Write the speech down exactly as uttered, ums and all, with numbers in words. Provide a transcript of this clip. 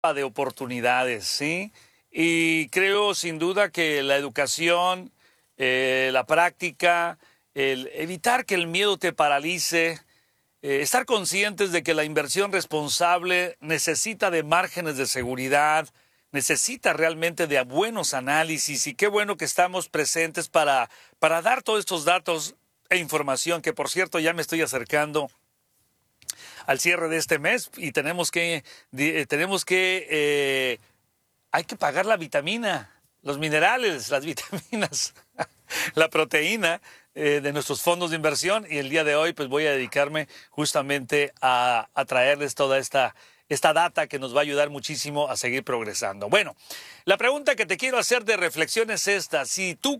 de oportunidades, ¿sí? Y creo sin duda que la educación, eh, la práctica, el evitar que el miedo te paralice, eh, estar conscientes de que la inversión responsable necesita de márgenes de seguridad, necesita realmente de buenos análisis, y qué bueno que estamos presentes para, para dar todos estos datos e información, que por cierto ya me estoy acercando al cierre de este mes y tenemos que, tenemos que, eh, hay que pagar la vitamina, los minerales, las vitaminas, la proteína eh, de nuestros fondos de inversión, y el día de hoy pues voy a dedicarme justamente a, a traerles toda esta, esta data que nos va a ayudar muchísimo a seguir progresando. Bueno, la pregunta que te quiero hacer de reflexión es esta: si tú